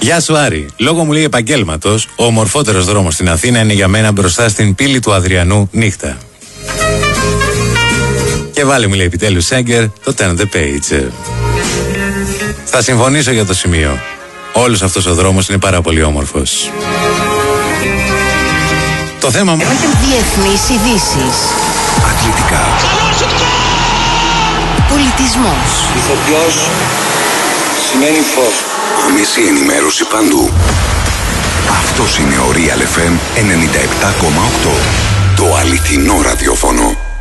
Γεια σου Άρη. Λόγω μου λέει επαγγέλματος, ο ομορφότερος δρόμος στην Αθήνα είναι για μένα μπροστά στην πύλη του Αδριανού νύχτα. Και βάλε μου λέει επιτέλους Σέγκερ το turn the page. Θα συμφωνήσω για το σημείο. Όλος αυτός ο δρόμος είναι πάρα πολύ όμορφος. Το θέμα μου... Διεθνείς ειδήσεις. Αθλητικά. Πολιτισμός. Ηθοποιός σημαίνει φως. Άμεση ενημέρωση παντού. Αυτός είναι ο Real FM 97,8. Το αληθινό ραδιόφωνο.